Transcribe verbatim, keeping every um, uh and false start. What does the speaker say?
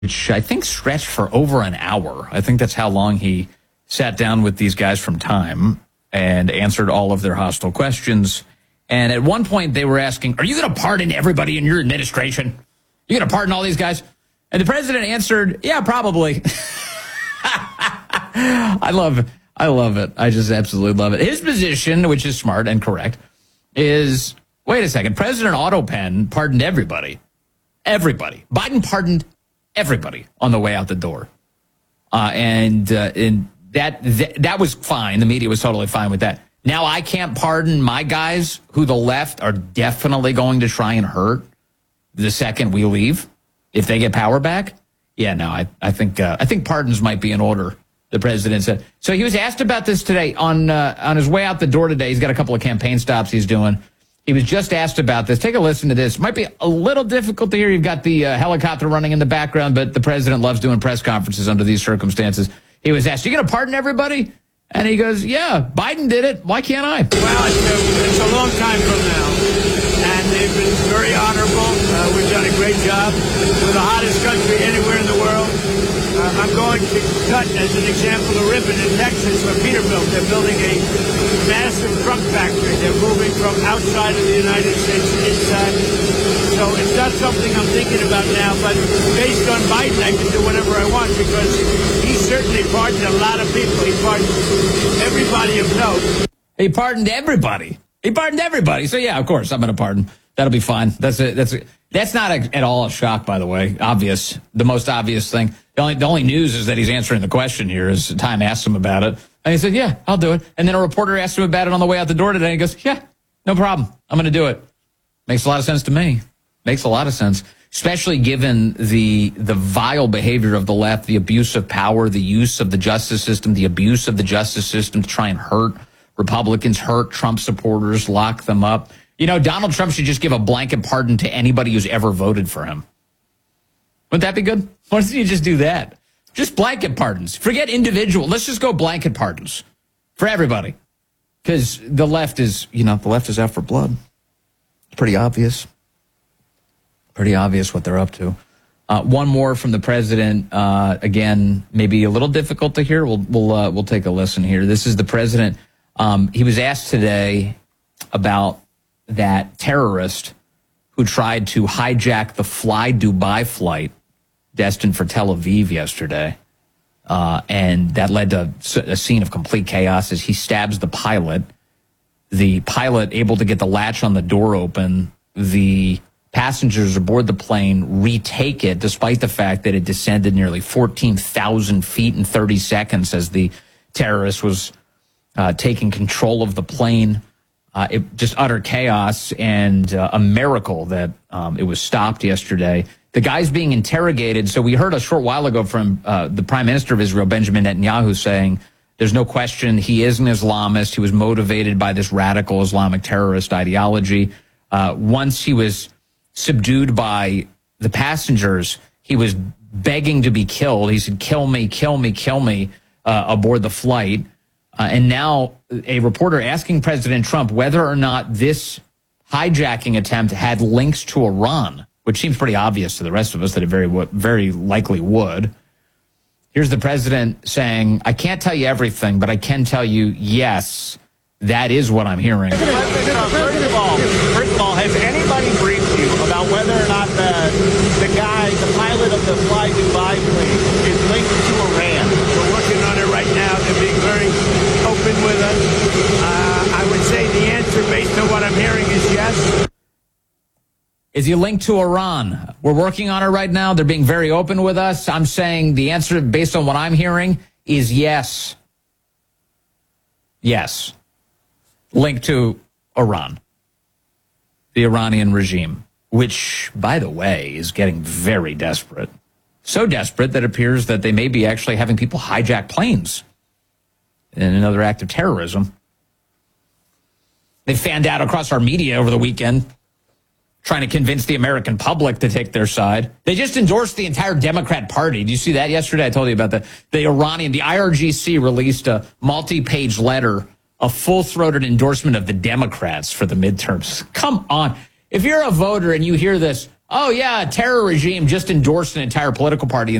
which I think stretched for over an hour. I think that's how long he sat down with these guys from Time and answered all of their hostile questions. And at one point they were asking, are you going to pardon everybody in your administration? You going to pardon all these guys? And the president answered, yeah, probably. I love it. I love it. I just absolutely love it. His position, which is smart and correct, is, wait a second, President Autopen pardoned everybody. Everybody. Biden pardoned everybody on the way out the door. Uh, and uh, and that, that that was fine. The media was totally fine with that. Now I can't pardon my guys who the left are definitely going to try and hurt the second we leave if they get power back. Yeah, no, I, I think uh, I think pardons might be in order, the president said. So he was asked about this today on uh, on his way out the door today. He's got a couple of campaign stops he's doing. He was just asked about this. Take a listen to this. Might be a little difficult to hear. You've got the uh, helicopter running in the background, but the president loves doing press conferences under these circumstances. He was asked, you going to pardon everybody? And he goes, yeah, Biden did it. Why can't I? Well, it's a, it's a long time from now. And they've been very honorable. Uh, we've done a great job. We're the hottest country anywhere in the world. Uh, I'm going to cut, as an example, a ribbon in Texas for Peterbilt. They're building a massive truck factory. They're moving from outside of the United States inside. So it's not something I'm thinking about now, but based on Biden, I can do whatever I want because he certainly pardoned a lot of people. He pardoned everybody of note. He pardoned everybody. He pardoned everybody. So, yeah, of course, I'm going to pardon. That'll be fine. That's a, that's a, that's not a, at all a shock, by the way. Obvious. The most obvious thing. The only, the only news is that he's answering the question here as Time asked him about it. And he said, yeah, I'll do it. And then a reporter asked him about it on the way out the door today. And he goes, yeah, no problem. I'm going to do it. Makes a lot of sense to me. Makes a lot of sense, especially given the the vile behavior of the left, the abuse of power, the use of the justice system, the abuse of the justice system to try and hurt Republicans, hurt Trump supporters, lock them up. You know, Donald Trump should just give a blanket pardon to anybody who's ever voted for him. Wouldn't that be good? Why don't you just do that? Just blanket pardons. Forget individual. Let's just go blanket pardons for everybody. Because the left is, you know, the left is out for blood. It's pretty obvious. Pretty obvious what they're up to. Uh, one more from the president. Uh, again, maybe a little difficult to hear. We'll we'll uh, we'll take a listen here. This is the president. Um, he was asked today about that terrorist who tried to hijack the Fly Dubai flight destined for Tel Aviv yesterday, uh, and that led to a scene of complete chaos as he stabs the pilot. The pilot able to get the latch on the door open. The passengers aboard the plane retake it, despite the fact that it descended nearly fourteen thousand feet in thirty seconds as the terrorist was uh, taking control of the plane. Uh, it just utter chaos and uh, a miracle that um, it was stopped yesterday. The guy's being interrogated. So we heard a short while ago from uh, the Prime Minister of Israel, Benjamin Netanyahu, saying there's no question he is an Islamist. He was motivated by this radical Islamic terrorist ideology. Uh, once he was subdued by the passengers, he was begging to be killed. He said, kill me, kill me, kill me, uh, aboard the flight. Uh, and now a reporter asking President Trump whether or not this hijacking attempt had links to Iran, which seems pretty obvious to the rest of us that it very, very likely would. Here's the president saying, I can't tell you everything, but I can tell you, yes, that is what I'm hearing. First of all, first of all, has anybody briefed you about whether or not the the guy, the pilot of the Fly Dubai plane, is linked to Iran? We're working on it right now. They're being very open with us. Uh, I would say the answer, based on what I'm hearing, is yes. Is he linked to Iran? We're working on it right now. They're being very open with us. I'm saying the answer, based on what I'm hearing, is yes. Yes. Linked to Iran, the Iranian regime, which, by the way, is getting very desperate. So desperate that it appears that they may be actually having people hijack planes in another act of terrorism. They fanned out across our media over the weekend, trying to convince the American public to take their side. They just endorsed the entire Democrat Party. Did you see that yesterday? I told you about that. The Iranian, the I R G C released a multi-page letter, a full-throated endorsement of the Democrats for the midterms. Come on. If you're a voter and you hear this, Oh, yeah, a terror regime just endorsed an entire political party